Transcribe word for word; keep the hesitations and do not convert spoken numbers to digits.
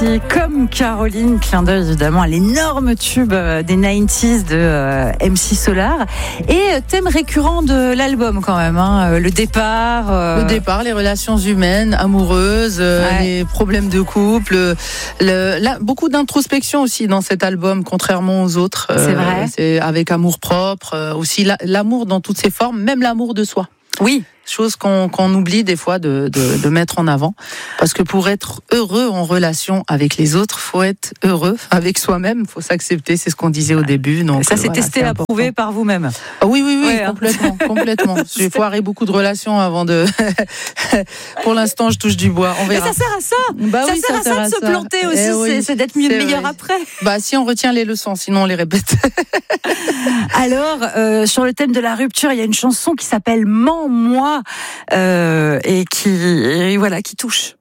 Et comme Caroline, clin d'œil évidemment à l'énorme tube des quatre-vingt-dix de euh, M C Solar. Et thème récurrent de l'album quand même, hein, le départ. Euh... Le départ, les relations humaines, amoureuses, euh, ouais. les problèmes de couple. Le, là, beaucoup d'introspection aussi dans cet album, contrairement aux autres. C'est euh, vrai. C'est avec amour propre, euh, aussi la, l'amour dans toutes ses formes, même l'amour de soi. Oui. Chose qu'on, qu'on oublie des fois de, de, de mettre en avant. Parce que pour être heureux en relation avec les autres, faut être heureux avec soi-même, faut s'accepter, c'est ce qu'on disait au début. Donc, ça, c'est voilà, testé, approuvé par vous-même. Ah oui, oui, oui, ouais, complètement, hein. complètement. J'ai foiré beaucoup de relations avant de... Pour l'instant, je touche du bois, on verra. Mais ça sert à ça. Bah ça oui, sert ça à ça de se ça. planter aussi, eh oui, c'est, c'est d'être mieux, c'est meilleur vrai. après. Bah si on retient les leçons, sinon on les répète. Alors, euh, sur le thème de la rupture, il y a une chanson qui s'appelle Mens-moi euh, et qui et voilà qui touche.